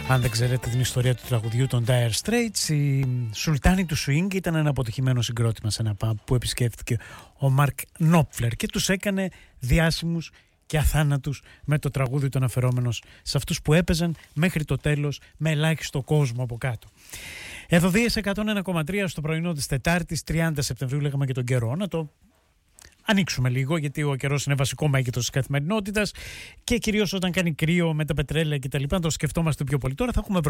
Αν δεν ξέρετε την ιστορία του τραγουδιού των Dire Straits, η Σουλτάνη του Swing ήταν ένα αποτυχημένο συγκρότημα σε ένα pub που επισκέφθηκε ο Μαρκ Νόπφλερ και τους έκανε διάσημους και αθάνατους με το τραγούδι των αφαιρόμενος σε αυτούς που έπαιζαν μέχρι το τέλος με ελάχιστο κόσμο από κάτω. Εδωδίες 101,3 στο πρωινό της Τετάρτης 30 Σεπτεμβρίου, λέγαμε και τον καιρό, να το ανοίξουμε λίγο, γιατί ο καιρός είναι βασικό μέγεθος της καθημερινότητας και κυρίως όταν κάνει κρύο με τα πετρέλαια κτλ. Να το σκεφτόμαστε πιο πολύ. Τώρα θα έχουμε